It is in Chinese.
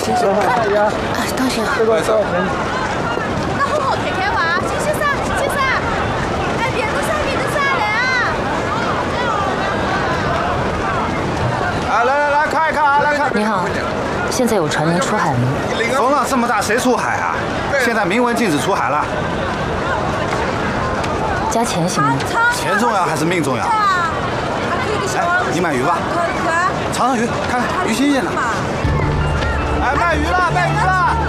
先生，哎呀， 多謝。 那好好睇睇話，先生，哎，別都下來啊！ 啊，来，看一看啊，来看。 你好，现在有船能出海吗？ 风浪这么大，谁出海啊？现在明文禁止出海了。 加钱行吗？ 钱重要还是命重要？哎，你买鱼吧。尝尝鱼，看看鱼新鲜的。哎，卖鱼了！